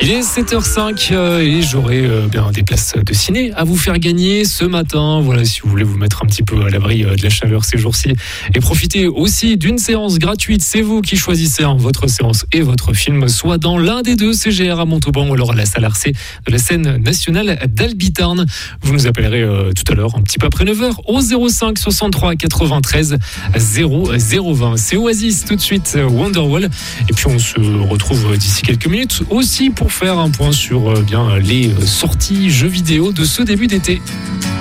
Il est 7h05 et j'aurai bien des places de ciné à vous faire gagner ce matin. Voilà, si vous voulez vous mettre un petit peu à l'abri de la chaleur ces jours-ci et profiter aussi d'une séance gratuite. C'est vous qui choisissez votre séance et votre film, soit dans l'un des deux, CGR à Montauban ou alors à la salle Arcé de la scène nationale d'Albitarn. Vous nous appellerez tout à l'heure, un petit peu après 9h, au 05 63 93 0020. C'est Oasis tout de suite, Wonderwall. Et puis on se retrouve d'ici quelques minutes aussi pour faire un point sur les sorties jeux vidéo de ce début d'été.